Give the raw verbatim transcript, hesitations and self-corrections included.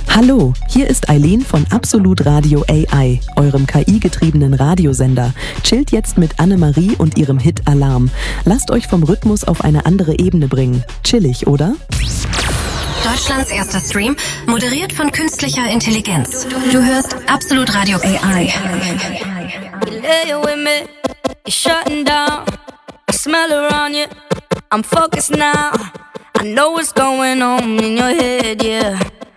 Hallo, hier ist Eileen von Absolut Radio A I, eurem K I-getriebenen Radiosender. Chillt jetzt mit Annemarie und ihrem Hit Alarm. Lasst euch vom Rhythmus auf eine andere Ebene bringen. Chillig, oder? Deutschlands erster Stream, moderiert von künstlicher Intelligenz. Du hörst Absolut Radio A I. Lay with me, you're shutting down. I smell around you, I'm focused now. I know what's going on in your head, yeah.